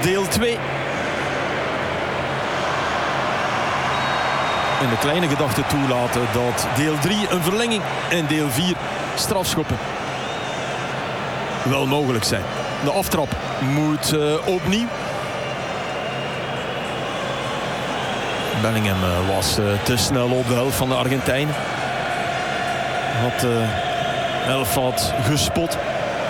deel 2. En de kleine gedachte toelaten dat deel 3 een verlenging en deel 4 strafschoppen wel mogelijk zijn. De aftrap moet opnieuw. Bellingham was te snel op de helft van de Argentijnen. Had Elfat gespot.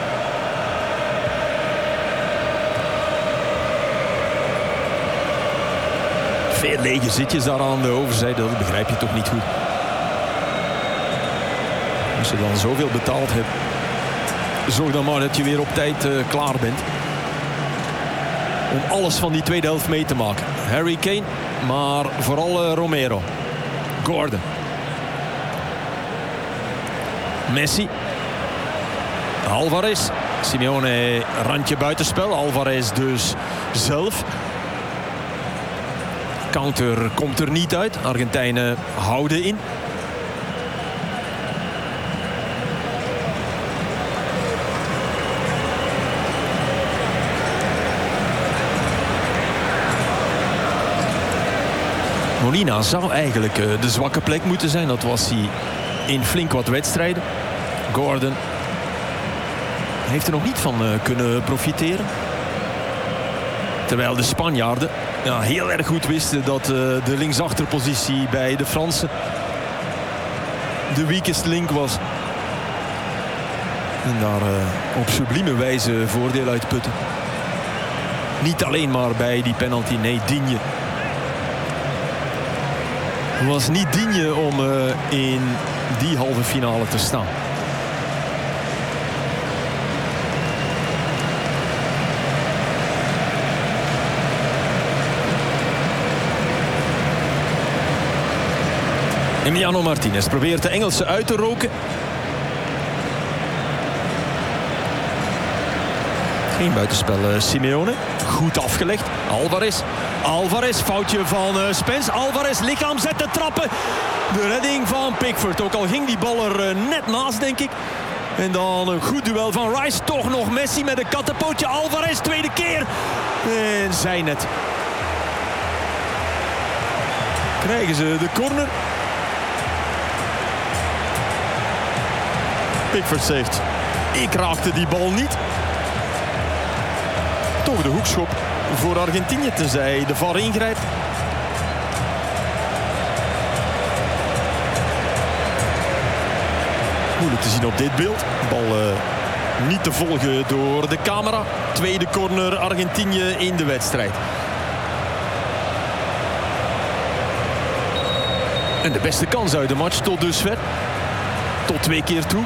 Veel lege zitjes daar aan de overzijde, dat begrijp je toch niet goed. Als je dan zoveel betaald hebt, zorg dan maar dat je weer op tijd klaar bent. Om alles van die tweede helft mee te maken. Harry Kane, maar vooral Romero. Gordon. Messi. Alvarez. Simeone randje buitenspel. Alvarez dus zelf. Counter komt er niet uit. Argentijnen houden in. Molina zou eigenlijk de zwakke plek moeten zijn. Dat was hij in flink wat wedstrijden. Gordon heeft er nog niet van kunnen profiteren. Terwijl de Spanjaarden heel erg goed wisten dat de linksachterpositie bij de Fransen de weakest link was. En daar op sublieme wijze voordeel uit putten. Niet alleen maar bij die penalty, nee, Digne. Was niet Digne om in die halve finale te staan. Emiliano Martinez probeert de Engelsen uit te roken. Geen buitenspel Simeone. Goed afgelegd. Alvarez, foutje van Spence. Alvarez, lichaam zetten, trappen. De redding van Pickford. Ook al ging die bal er net naast, denk ik. En dan een goed duel van Rice. Toch nog Messi met een kattenpootje. Alvarez, tweede keer. En zij net. Krijgen ze de corner. Pickford zegt, ik raakte die bal niet. Toch de hoekschop voor Argentinië, tenzij de VAR ingrijpt. Moeilijk te zien op dit beeld. Bal niet te volgen door de camera. Tweede corner Argentinië in de wedstrijd. En de beste kans uit de match tot dusver. Tot 2 keer toe.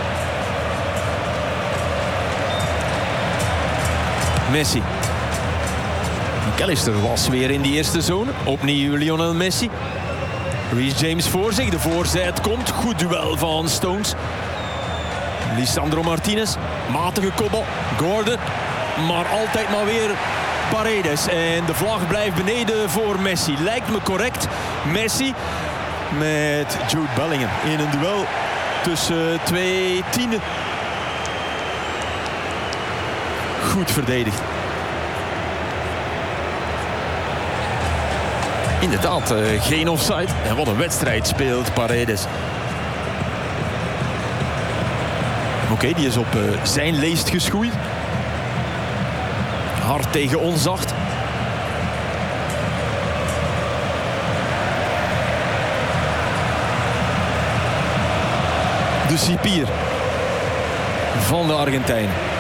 Messi. McAllister was weer in die eerste zone. Opnieuw Lionel Messi. Reece James voor zich. De voorzet komt. Goed duel van Stones. Lisandro Martinez. Matige kopbal. Gordon. Maar altijd maar weer Paredes. En de vlag blijft beneden voor Messi. Lijkt me correct. Messi met Jude Bellingham in een duel tussen 2 tienden. Goed verdedigd. Inderdaad, geen offside. En wat een wedstrijd speelt Paredes. Oké, die is op zijn leest geschoeid. Hard tegen onzacht. De cipier van de Argentijnen.